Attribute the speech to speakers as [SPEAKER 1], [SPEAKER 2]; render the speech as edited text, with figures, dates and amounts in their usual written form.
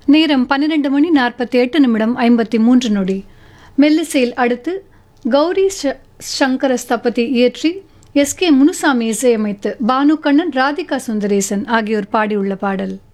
[SPEAKER 1] நேரம் 12 மணி 48 நிமிடம் 53 நொடி. மெல்லிசையில் அடுத்து கௌரி சங்கர ஸ்தபதி இயற்றி எஸ்.கே. முனுசாமி இசையமைத்து பானு கண்ணன், ராதிகா சுந்தரேசன் ஆகியோர் பாடியுள்ள பாடல்.